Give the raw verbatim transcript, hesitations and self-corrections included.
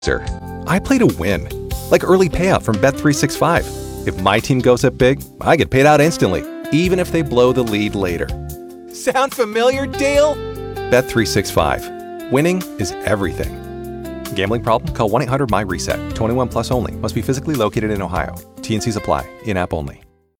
Sir, I play to win, like early payout from Bet three sixty-five. If my team goes up big, I get paid out instantly, even if they blow the lead later. Sound familiar, Dale? Bet three sixty-five. Winning is everything. Gambling problem? Call one eight hundred M Y RESET. twenty-one plus only. Must be physically located in Ohio. T N Cs apply. In-app only.